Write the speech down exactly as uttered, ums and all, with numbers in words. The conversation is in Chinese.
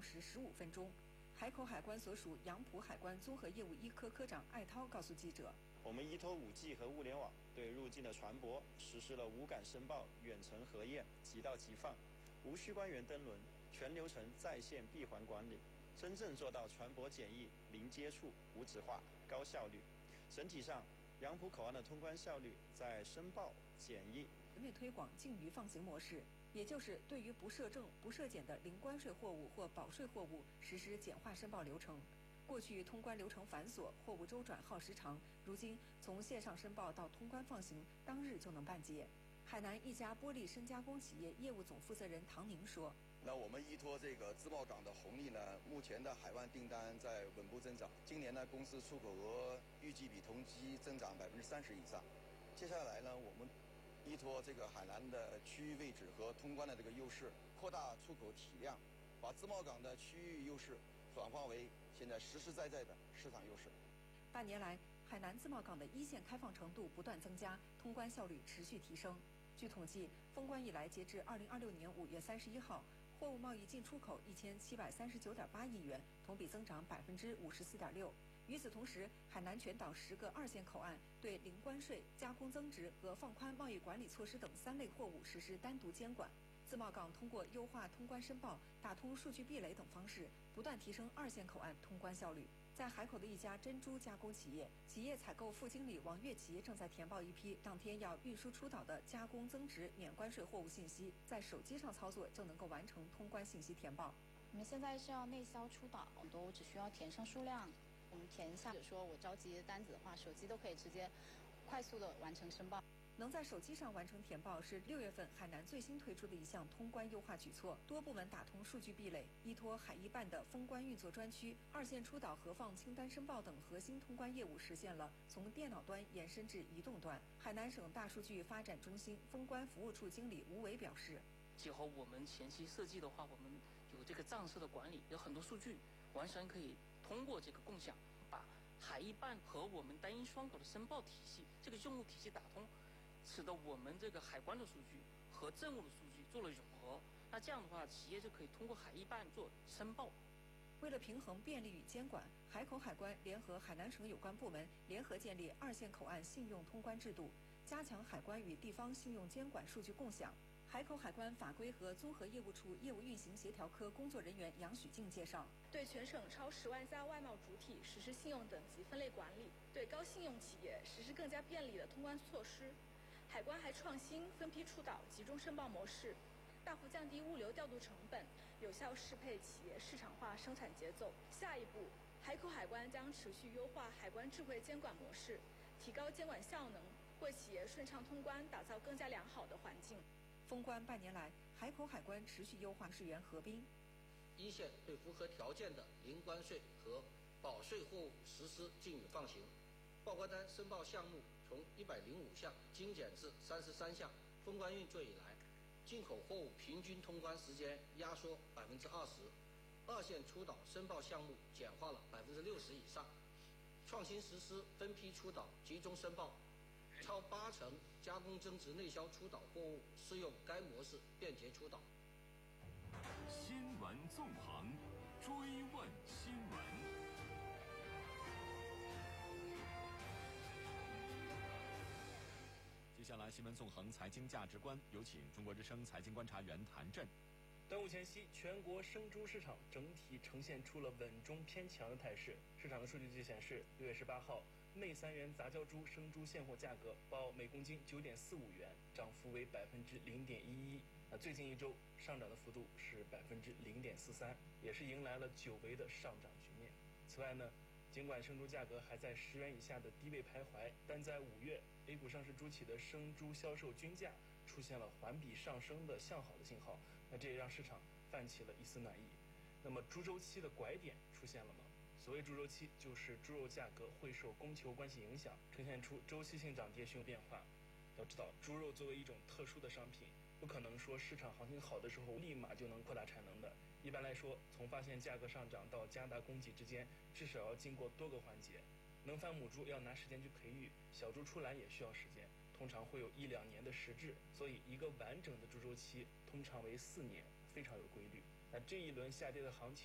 时十五分钟。海口海关所属杨浦海关综合业务一科科长艾涛告诉记者：“ 我们依托 五 G 和物联网，对入境的船舶实施了无感申报、远程核验、即到即放，无需官员登轮，全流程在线闭环管理，真正做到船舶检疫零接触、无纸化、高效率。整体上，杨浦口岸的通关效率在申报、检疫。” 全面推广鲸鱼放行模式，也就是对于不设证、不设检的零关税货物或保税货物实施简化申报流程。过去通关流程繁琐，货物周转耗时长，如今从线上申报到通关放行，当日就能办结。海南一家玻璃深加工企业业务总负责人唐宁说：“ 那我们依托这个自贸港的红利呢，目前的海外订单在稳步增长。今年呢，公司出口额预计比同期增长百分之三十以上。接下来呢，我们依托这个海南的区域位置和通关的这个优势，扩大出口体量，把自贸港的区域优势转化为现在实实在在的市场优势。” 半年来，海南自贸港的一线开放程度不断增加，通关效率持续提升。据统计，封关以来，截至二零二六年五月三十一号，货物贸易进出口一千七百三十九点八亿元，同比增长百分之五十四点六。与此同时，海南全岛十个二线口岸对零关税、加工增值和放宽贸易管理措施等三类货物实施单独监管。自贸港通过优化通关申报、打通数据壁垒等方式，不断提升二线口岸通关效率。在海口的一家珍珠加工企业，企业采购副经理王月琪正在填报一批当天要运输出岛的加工增值免关税货物信息，在手机上操作就能够完成通关信息填报。 我们现在是要内销出岛，很多我只需要填上数量，我们填一下，或者说我着急单子的话，手机都可以直接快速的完成申报。 能在手机上完成填报是六月份海南最新推出的一项通关优化举措，多部门打通数据壁垒，依托海一办的封关运作专区、二线出岛核放清单申报等核心通关业务，实现了从电脑端延伸至移动端。海南省大数据发展中心封关服务处经理吴伟表示：“ 结合我们前期设计的话，我们有这个账册的管理，有很多数据，完全可以通过这个共享，把海一办和我们单一双口的申报体系这个用户体系打通。”使得我们这个海关的数据和政务的数据做了融合，那这样的话，企业就可以通过海一办做申报。 为了平衡便利与监管，海口海关联合海南省有关部门联合建立二线口岸信用通关制度，加强海关与地方信用监管数据共享。海口海关法规和综合业务处业务运行协调科工作人员杨许静介绍， 对全省超十万家外贸主体实施信用等级分类管理，对高信用企业实施更加便利的通关措施。海关还创新分批出岛集中申报模式，大幅降低物流调度成本，有效适配企业市场化生产节奏。下一步，海口海关将持续优化海关智慧监管模式，提高监管效能，为企业顺畅通关打造更加良好的环境。 封关半年来，海口海关持续优化事源合并， 一线对符合条件的零关税和保税货物实施禁语放行，报关单申报项目从一百零五项精简至三十三项。封关运作以来，进口货物平均通关时间压缩百分之二十，二线出岛申报项目简化了百分之六十以上，创新实施分批出岛集中申报，超八成加工增值内销出岛货物适用该模式便捷出岛。 新闻纵横，追问新闻。接下来，新闻纵横财经价值观，有请中国之声财经观察员谭震。 端午前夕，全国生猪市场整体呈现出了稳中偏强的态势。市场的数据据显示，六月十八号，内三元杂交猪生猪现货价格报每公斤九点四五元，涨幅为百分之零点一一。那最近一周上涨的幅度是百分之零点四三，也是迎来了久违的上涨局面。此外呢，尽管生猪价格还在十元以下的低位徘徊，但在五月 A 股上市猪企的生猪销售均价出现了环比上升的向好的信号，那这也让市场泛起了一丝暖意。那么猪周期的拐点出现了吗？所谓猪周期，就是猪肉价格会受供求关系影响，呈现出周期性涨跌循变化。要知道，猪肉作为一种特殊的商品，不可能说市场行情好的时候立马就能扩大产能的。一般来说，从发现价格上涨到加大供给之间，至少要经过多个环节。能繁母猪要拿时间去培育，小猪出栏也需要时间，通常会有一两年的时制，所以一个完整的猪周期通常为四年，非常有规律。那这一轮下跌的行情